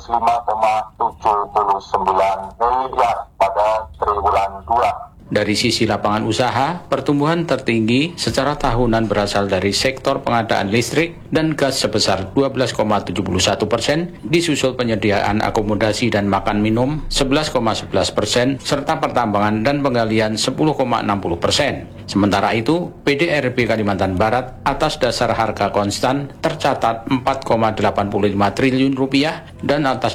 215,79 miliar pada triwulan 2. Dari sisi lapangan usaha, pertumbuhan tertinggi secara tahunan berasal dari sektor pengadaan listrik dan gas sebesar 12,71%, disusul penyediaan akomodasi dan makan minum 11,11%, serta pertambangan dan penggalian 10,60%. Sementara itu, PDRB Kalimantan Barat atas dasar harga konstan tercatat 4,85 triliun rupiah dan atas